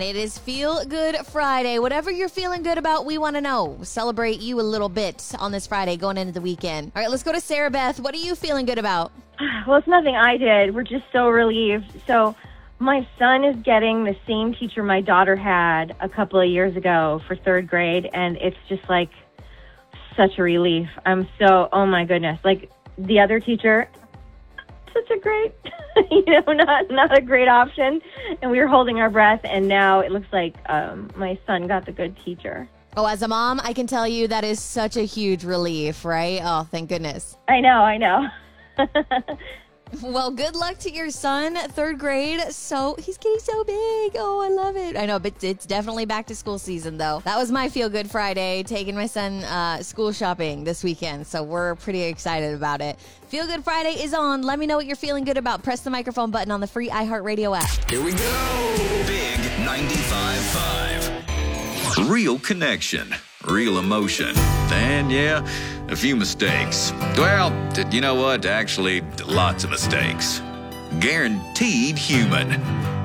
and it is Feel Good Friday. Whatever you're feeling good about, we want to know. Celebrate you a little bit on this Friday going into the weekend. All right, let's go to Sarah Beth. What are you feeling good about? Well, it's nothing I did. We're just so relieved. So my son is getting the same teacher my daughter had a couple of years ago for third grade, and it's just like such a relief. Oh my goodness. Like the other teacher, such a great, not a great option. And we were holding our breath, and now it looks like my son got the good teacher. Oh, as a mom, I can tell you that is such a huge relief, right? Oh, thank goodness. I know. Well, good luck to your son, third grade. So he's getting so big. Oh, I love it. I know, but it's definitely back to school season, though. That was my Feel Good Friday, taking my son school shopping this weekend. So we're pretty excited about it. Feel Good Friday is on. Let me know what you're feeling good about. Press the microphone button on the free iHeartRadio app. Here we go. Big 95.5. Real connection. Real emotion. And yeah, a few mistakes. Well, you know what? Actually, lots of mistakes. Guaranteed human.